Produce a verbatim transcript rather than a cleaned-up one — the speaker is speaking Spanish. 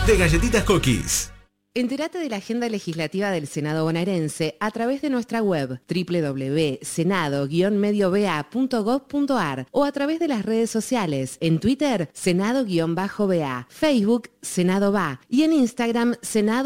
de Galletitas Cookies. Entérate de la agenda legislativa del Senado bonaerense a través de nuestra web doble u doble u doble u punto senado guion medio b a punto gov punto a r o a través de las redes sociales, en Twitter, Senado-B A, Facebook, Senado B A y en Instagram, Senado